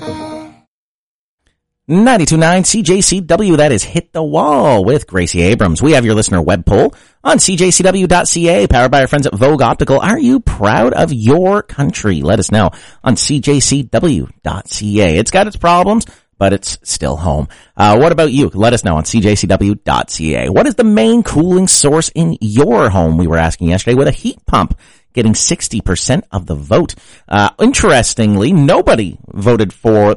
92.9 CJCW, that is Hit the Wall with Gracie Abrams. We have your listener web poll on cjcw.ca, powered by our friends at Vogue Optical. Are you proud of your country? Let us know on cjcw.ca. It's got its problems, but it's still home. What about you? Let us know on cjcw.ca. What is the main cooling source in your home? We were asking yesterday, with a heat pump getting 60% of the vote. Interestingly, nobody voted for